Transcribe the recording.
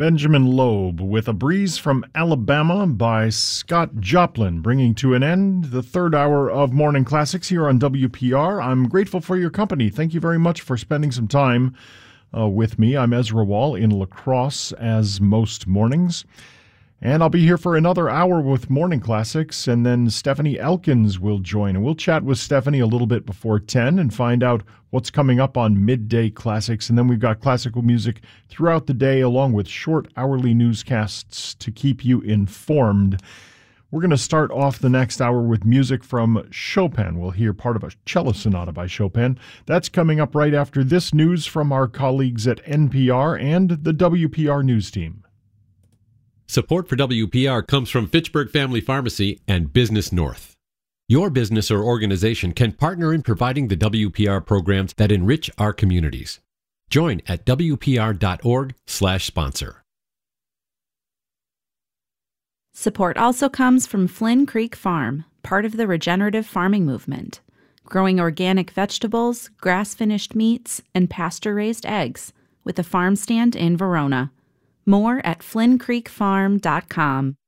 Benjamin Loeb with A Breeze from Alabama by Scott Joplin, bringing to an end the third hour of Morning Classics here on WPR. I'm grateful for your company. Thank you very much for spending some time with me. I'm Ezra Wall in La Crosse, as most mornings. And I'll be here for another hour with Morning Classics, and then Stephanie Elkins will join. And we'll chat with Stephanie a little bit before 10 and find out what's coming up on Midday Classics. And then we've got classical music throughout the day, along with short hourly newscasts to keep you informed. We're going to start off the next hour with music from Chopin. We'll hear part of a cello sonata by Chopin. That's coming up right after this news from our colleagues at NPR and the WPR News Team. Support for WPR comes from Fitchburg Family Pharmacy and Business North. Your business or organization can partner in providing the WPR programs that enrich our communities. Join at WPR.org/sponsor. Support also comes from Flynn Creek Farm, part of the regenerative farming movement, growing organic vegetables, grass-finished meats, and pasture-raised eggs, with a farm stand in Verona. More at FlynnCreekFarm.com.